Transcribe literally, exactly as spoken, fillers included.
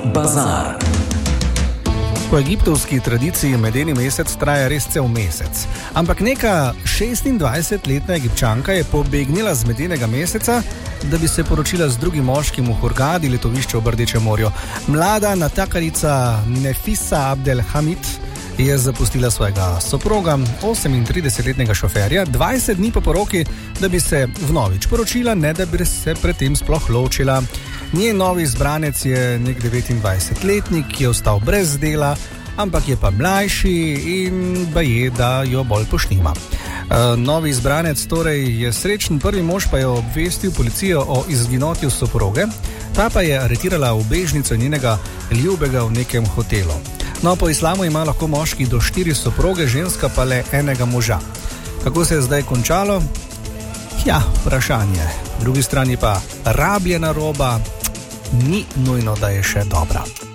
Bazar. Po egiptovski tradiciji medeni mesec traja res cel mesec. Ampak neka šestindvajsetletna Egipčanka je pobegnila z medenega meseca, da bi se poročila z drugim moškim v Hurgadi, letovišče v Rdečem morju. Mlada natakarica Nefisa Abdelhamid je zapustila svojega soproga, osemintridesetletnega šoferja, dvajset dni po poroki, da bi se vnovič poročila, ne da bi se predtem sploh ločila. Njen novi izbranec je nek devetindvajsetletnik, ki je ostal brez dela, ampak je pa mlajši in baje, da jo bolj poštima. Uh, novi izbranec torej je srečen, prvi mož pa je obvestil policijo o izginotju soproge, ta pa je aretirala ubežnico njenega ljubega v nekem hotelu. No, po islamu ima lahko moški do štiri soproge, ženska pa le enega moža. Kako se je zdaj končalo? Ja, vprašanje. Po drugi strani pa rabljena roba ni nujno, da je še dobra.